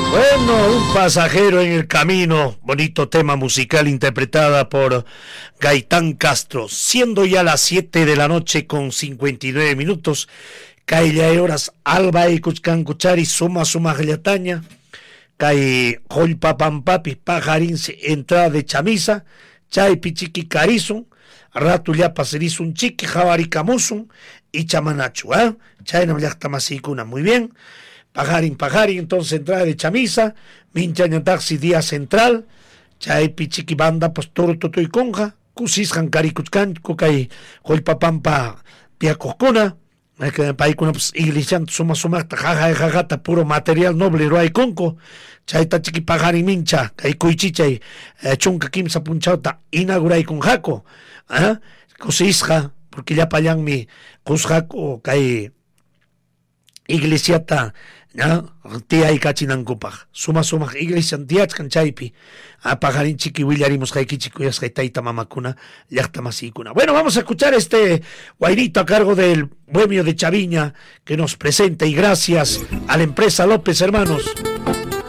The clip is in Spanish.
Bueno, un pasajero en el camino, bonito tema musical interpretada por Gaitán Castro, siendo ya las 7 de la noche con 59 minutos, cae ya horas alba y cuchcan cuchari, suma glataña, cae holpa pampapi, pajarín entrada de chamisa, chay pichiqui carizun, rato ya paserizun chiqui, jabari camusun y chamanachu, chay no me muy bien. Pajarín, entonces entrada de chamisa, minchaña taxi día central, chay pichiqui banda postor toto y conja, kusisjan caricuchcan, cocay, holpapampa piacoscona, paicuna pues iglesia suma jajata, puro material noble, roay conco, chay tachiqui pajarín mincha, cay cuichichay, chunca kimsa punchauta, inauguray con jaco, kusisja, porque ya payan mi kusjaco, cay iglesiata, tía y cachinancupaj, suma iglesia antiach canchaipi, a pajarín chiqui willarimos jaikichikuyas jaitaita mamakuna, llacta masicuna. Bueno, vamos a escuchar este guairito a cargo del bohemio de Chaviña que nos presenta, y gracias a la empresa López Hermanos.